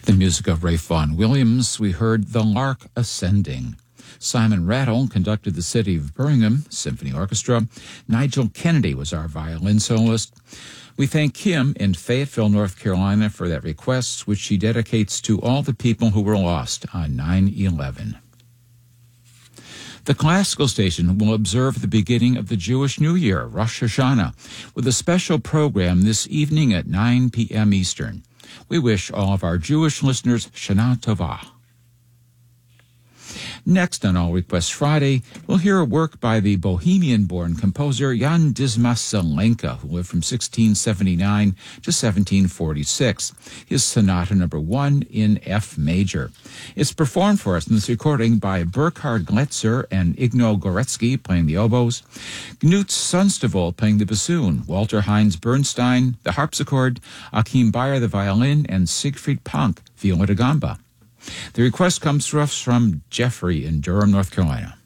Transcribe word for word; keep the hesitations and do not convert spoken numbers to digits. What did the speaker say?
The music of Ralph Vaughan Williams, we heard The Lark Ascending. Simon Rattle conducted the City of Birmingham Symphony Orchestra. Nigel Kennedy was our violin soloist. We thank Kim in Fayetteville, North Carolina, for that request, which she dedicates to all the people who were lost on nine eleven. The classical station will observe the beginning of the Jewish New Year, Rosh Hashanah, with a special program this evening at nine p.m. Eastern. We wish all of our Jewish listeners Shana Tovah. Next on All Requests Friday, we'll hear a work by the Bohemian-born composer Jan Dismas-Zelenka, who lived from sixteen seventy-nine to seventeen forty-six, his Sonata Number One in F major. It's performed for us in this recording by Burkhard Gletzer and Igno Goretsky playing the oboes, Knut Sunstevol playing the bassoon, Walter Heinz Bernstein the harpsichord, Achim Bayer the violin, and Siegfried Pank viola da gamba. The request comes to us from Jeffrey in Durham, North Carolina.